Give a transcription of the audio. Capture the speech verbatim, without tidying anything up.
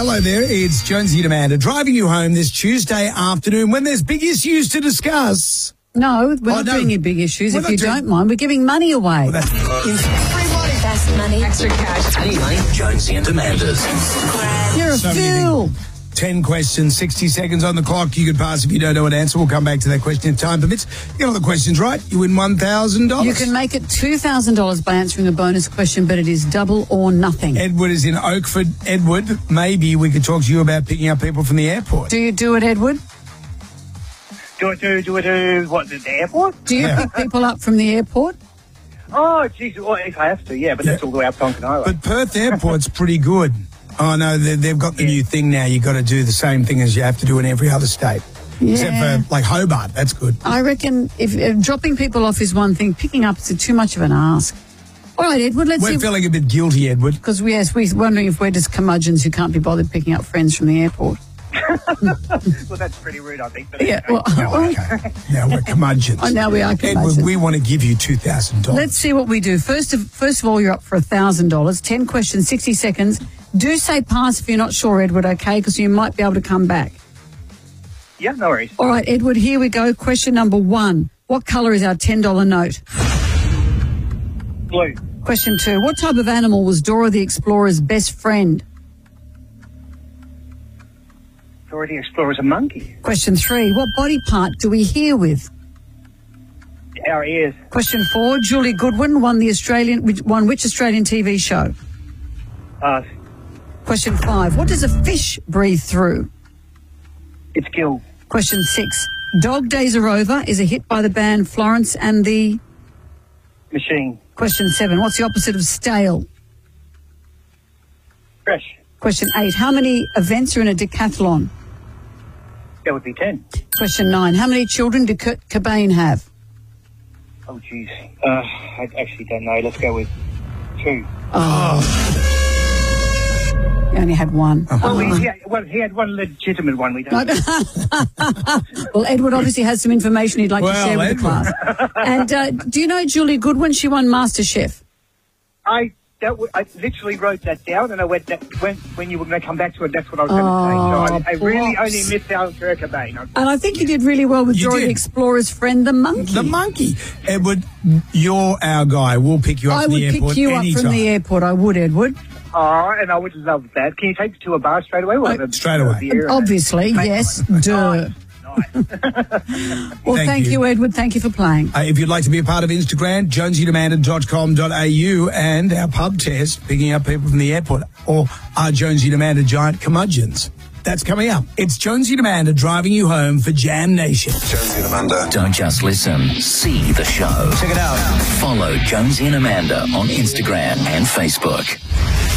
Hello there, it's Jonesy and Amanda driving you home this Tuesday afternoon when there's big issues to discuss. No, we're Oh, not no. doing any big issues. We're If not you doing- don't mind, we're giving money away. Well, that's Best money. Extra cash. Any money? Jonesy and Amanda's. You're a So many fool. ten questions, sixty seconds on the clock. You could pass if you don't know an answer. We'll come back to that question if time permits. You get all the questions right, you win one thousand dollars. You can make it two thousand dollars by answering a bonus question, but it is double or nothing. Edward is in Oakford. Edward, maybe we could talk to you about picking up people from the airport. Do you do it, Edward? Do it, do, do it, do what, the airport? Do you Yeah. pick people up from the airport? Oh, geez, well, if I have to, yeah, but that's Yeah. all the way up Tonkin Highway. But Perth Airport's pretty good. Oh, no, they, they've got the Yeah. new thing now. You've got to do the same thing as you have to do in every other state. Except Yeah. for, like, Hobart. That's good. I reckon if, if dropping people off is one thing, picking up is too much of an ask. All right, Edward, let's We're see. feeling a bit guilty, Edward. Because we, yes, we're wondering if we're just curmudgeons who can't be bothered picking up friends from the airport. Well, that's pretty rude, I think. But Yeah, okay. well, Okay. Now we're curmudgeons. Oh, now we are Edward, curmudgeons. we want to give you two thousand dollars. Let's see what we do. First of first of all, you're up for one thousand dollars. ten questions, sixty seconds. Do say pass if you're not sure, Edward, okay? Because you might be able to come back. Yeah, no worries. All right, Edward, here we go. Question number one. What colour is our ten dollar note? Blue. Question two. What type of animal was Dora the Explorer's best friend? Already Explorer's a monkey. Question three. What body part do we hear with? Our ears. Question four. Julie Goodwin won the Australian which- won which Australian T V show? Uh, Question five. What does a fish breathe through? it's gill. Question six. Dog Days Are Over is a hit by the band Florence and the... Machine. Question seven. What's the opposite of stale? Fresh. Question eight. How many events are in a decathlon? That would be ten. Question nine. How many children did Kurt Cobain have? Oh, jeez. Uh, I actually don't know. Let's go with two. He only had one. Well, he, yeah, well, he had one legitimate one. We don't. Well, Edward obviously has some information he'd like to Well, share with the Edward. class. And uh, do you know Julie Goodwin? She won MasterChef. I that w- I literally wrote that down, and I went that when when you were going to come back to it, that's what I was going to say. So I, I really props. only missed out on Kurt Cobain. And I think you did really well with You Dora did. the Explorer's friend, the monkey. The monkey. Edward, you're our guy. We'll pick you up I from would the airport pick you anytime. up from the airport. I would, Edward. Oh, and I would love that. Can you take us to a bar straight away? We'll Uh, have a- straight away. a beer and- Obviously, yes. Duh. Nice. Nice. Well, Thank thank you. you. Edward. Thank you for playing. Uh, if you'd like to be a part of Instagram, jonesy and amanda dot com dot a u and our pub test, picking up people from the airport, or are Jonesy and Amanda giant curmudgeons? That's coming up. It's Jonesy and Amanda driving you home for Jam Nation. Jonesy and Amanda. Don't just listen, see the show. Check it out. Follow Jonesy and Amanda on Instagram and Facebook.